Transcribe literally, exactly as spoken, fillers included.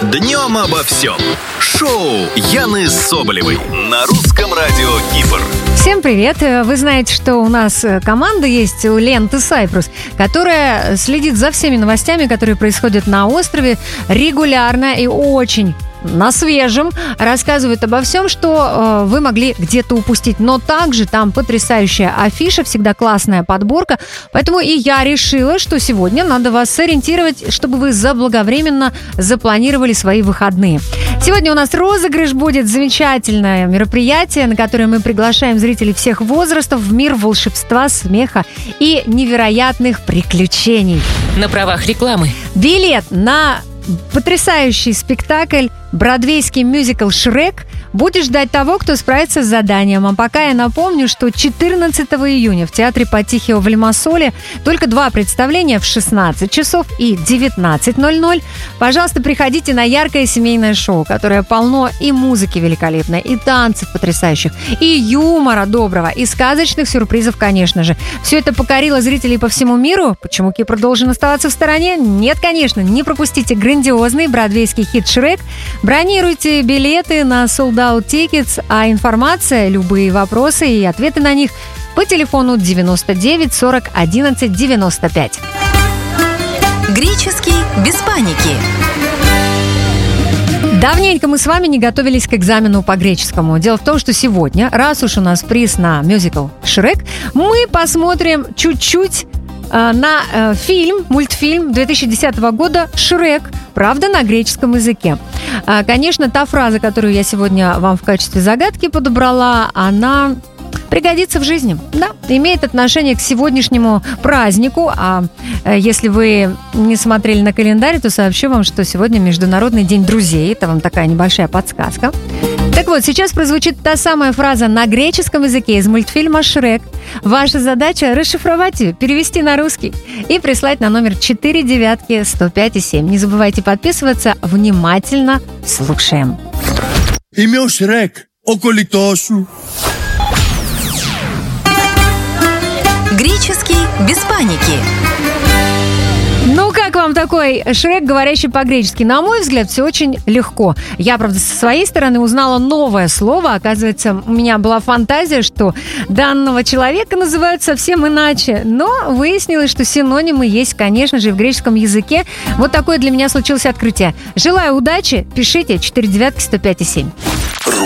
Днем обо всем. Шоу Яны Соболевой на русском радио Кипр. Всем привет! Вы знаете, что у нас команда есть у ленты Cyprus, которая следит за всеми новостями, которые происходят на острове регулярно и очень на свежем, рассказывают обо всем, что э, вы могли где-то упустить. Но также там потрясающая афиша, всегда классная подборка. Поэтому и я решила, что сегодня надо вас сориентировать, чтобы вы заблаговременно запланировали свои выходные. Сегодня у нас розыгрыш будет, замечательное мероприятие, на которое мы приглашаем зрителей всех возрастов в мир волшебства, смеха и невероятных приключений. На правах рекламы. Билет на потрясающий спектакль бродвейский мюзикл «Шрек» будет ждать того, кто справится с заданием. А пока я напомню, что четырнадцатого июня в театре Патихио в Лимассоле только два представления в шестнадцать часов и девятнадцать ноль ноль. Пожалуйста, приходите на яркое семейное шоу, которое полно и музыки великолепной, и танцев потрясающих, и юмора доброго, и сказочных сюрпризов, конечно же. Все это покорило зрителей по всему миру. Почему Кипр должен оставаться в стороне? Нет, конечно, не пропустите грандиозный бродвейский хит «Шрек». Бронируйте билеты на Sold Out Tickets, а информация, любые вопросы и ответы на них по телефону девяносто девять сорок одиннадцать девяносто пять. Греческий без паники. Давненько мы с вами не готовились к экзамену по греческому. Дело в том, что сегодня, раз уж у нас приз на мюзикл «Шрек», мы посмотрим чуть-чуть на э, фильм, мультфильм две тысячи десятого года «Шрек», правда, на греческом языке. А, конечно, та фраза, которую я сегодня вам в качестве загадки подобрала, она пригодится в жизни. Да, имеет отношение к сегодняшнему празднику. А э, если вы не смотрели на календарь, то сообщу вам, что сегодня Международный день друзей. Это вам такая небольшая подсказка. Так вот, сейчас прозвучит та самая фраза на греческом языке из мультфильма «Шрек». Ваша задача – расшифровать ее, перевести на русский и прислать на номер четыре девятки сто пять и семь. Не забывайте подписываться. Внимательно слушаем. Είμαι ο Шрек, ο κολλητός σου. Греческий без паники. Ну, как вам такой Шрек, говорящий по-гречески? На мой взгляд, все очень легко. Я, правда, со своей стороны узнала новое слово. Оказывается, у меня была фантазия, что данного человека называют совсем иначе. Но выяснилось, что синонимы есть, конечно же, и в греческом языке. Вот такое для меня случилось открытие. Желаю удачи. Пишите четыре девятки сто пять и семь.